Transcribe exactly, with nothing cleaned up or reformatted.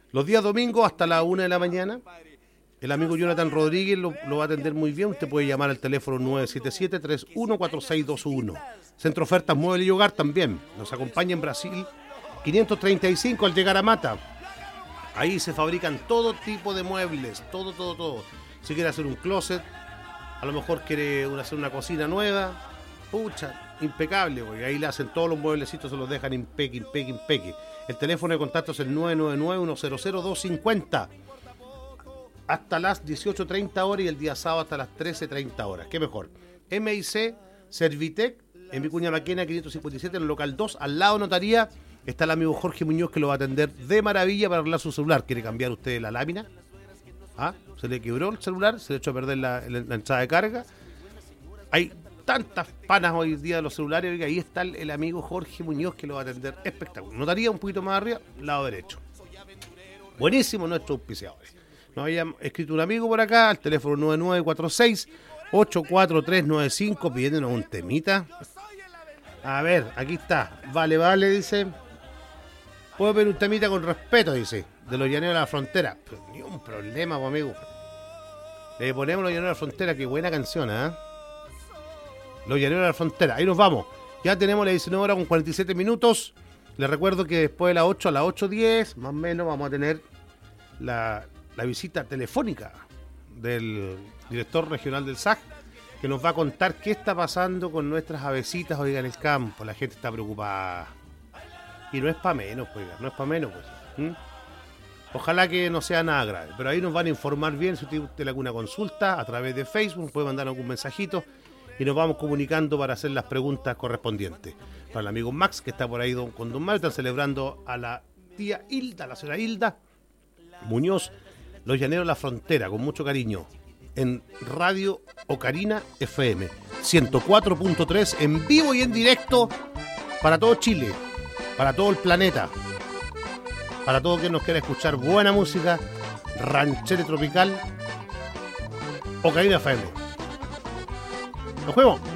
Los días domingos hasta la una de la mañana. El amigo Jonathan Rodríguez lo, lo va a atender muy bien. Usted puede llamar al teléfono nueve siete siete, tres uno cuatro seis dos uno. Centro Ofertas Mueble y Hogar también. Nos acompaña en Brasil quinientos treinta y cinco al llegar a Mata. Ahí se fabrican todo tipo de muebles. Todo, todo, todo. Si quiere hacer un closet, a lo mejor quiere hacer una cocina nueva. Pucha, impecable, porque ahí le hacen todos los mueblecitos, se los dejan impeque, impeque, impeque. El teléfono de contacto es el nueve nueve nueve, uno cero cero, dos cinco cero. Hasta las dieciocho treinta horas y el día sábado hasta las trece treinta horas. ¿Qué mejor? M I C Servitec, en Vicuña Maquena quinientos cincuenta y siete, en el local dos, al lado de notaría, está el amigo Jorge Muñoz que lo va a atender de maravilla para arreglar su celular. ¿Quiere cambiar usted la lámina? ¿Ah? ¿Se le quebró el celular? ¿Se le echó a perder la, la, la entrada de carga? Hay tantas panas hoy día de los celulares, oiga, ahí está el, el amigo Jorge Muñoz que lo va a atender espectacular. Notaría un poquito más arriba, lado derecho. Buenísimo nuestros auspiciadores. Nos había escrito un amigo por acá al teléfono nueve nueve cuatro seis, ocho cuatro tres nueve cinco pidiéndonos un temita. A ver, aquí está. Vale, vale, dice. Puedo pedir un temita con respeto, dice. De los Llaneros de la Frontera. Pero ni un problema, pues, amigo. Le ponemos los Llaneros de la Frontera. Qué buena canción, ¿eh? Los Llaneros de la Frontera. Ahí nos vamos. Ya tenemos las diecinueve horas con cuarenta y siete minutos. Les recuerdo que después de las ocho a las ocho diez, más o menos, vamos a tener la... la visita telefónica del director regional del S A C, que nos va a contar qué está pasando con nuestras avecitas, oiga, en el campo. La gente está preocupada. Y no es para menos, oiga, no es para menos, pues. ¿Mm? Ojalá que no sea nada grave, pero ahí nos van a informar bien. Si usted tiene alguna consulta a través de Facebook, puede mandar algún mensajito y nos vamos comunicando para hacer las preguntas correspondientes. Para el amigo Max, que está por ahí con Don Mario, están celebrando a la tía Hilda, la señora Hilda Muñoz, Los Llaneros de la Frontera, con mucho cariño, en Radio Ocarina F M ciento cuatro punto tres, en vivo y en directo para todo Chile, para todo el planeta, para todo quien nos quiera escuchar buena música, ranchera tropical, Ocarina F M. Nos vemos.